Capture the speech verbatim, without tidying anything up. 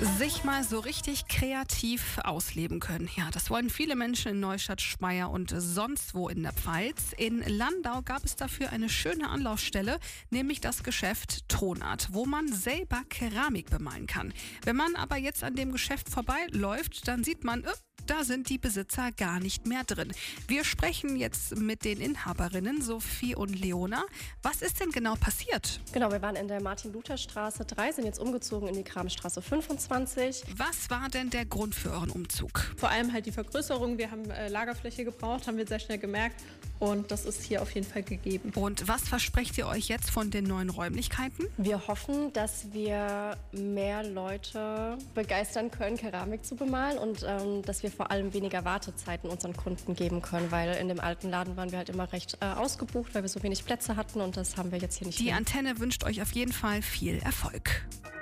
Sich mal so richtig kreativ ausleben können. Ja, das wollen viele Menschen in Neustadt, Speyer und sonst wo in der Pfalz. In Landau gab es dafür eine schöne Anlaufstelle, nämlich das Geschäft Tonart, wo man selber Keramik bemalen kann. Wenn man aber jetzt an dem Geschäft vorbeiläuft, dann sieht man, äh, da sind die Besitzer gar nicht mehr drin. Wir sprechen jetzt mit den Inhaberinnen Sophie und Leona. Was ist denn genau passiert? Genau, wir waren in der Martin-Luther-Straße drei, sind jetzt umgezogen in die Kramstraße fünfundzwanzig. Was war denn der Grund für euren Umzug? Vor allem halt die Vergrößerung. Wir haben äh, Lagerfläche gebraucht, haben wir sehr schnell gemerkt. Und das ist hier auf jeden Fall gegeben. Und was versprecht ihr euch jetzt von den neuen Räumlichkeiten? Wir hoffen, dass wir mehr Leute begeistern können, Keramik zu bemalen und ähm, dass wir vor allem weniger Wartezeiten unseren Kunden geben können, weil in dem alten Laden waren wir halt immer recht äh, ausgebucht, weil wir so wenig Plätze hatten und das haben wir jetzt hier nicht Die mehr. Antenne wünscht euch auf jeden Fall viel Erfolg.